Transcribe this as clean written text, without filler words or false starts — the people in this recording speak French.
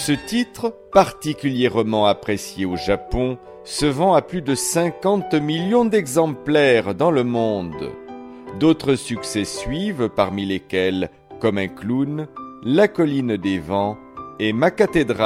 Ce titre, particulièrement apprécié au Japon, se vend à plus de 50 millions d'exemplaires dans le monde. D'autres succès suivent, parmi lesquels Comme un clown, La colline des vents et Ma cathédrale.